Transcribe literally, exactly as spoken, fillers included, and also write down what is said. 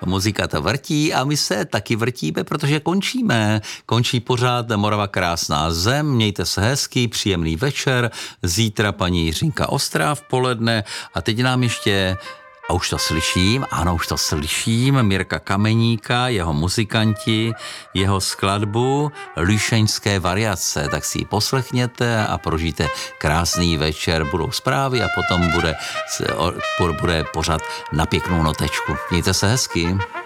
muzika to vrtí a my se taky vrtíme, protože končíme. Končí pořád Morava krásná zem, mějte se hezky, příjemný večer, zítra paní Jiřinka Ostrá v poledne a teď nám ještě, a už to slyším, ano, už to slyším, Mirka Kameníka, jeho muzikanti, jeho skladbu Líšeňské variace, tak si ji poslechněte a prožijte krásný večer, budou zprávy a potom bude, bude pořád na pěknou notečku. Mějte se hezky.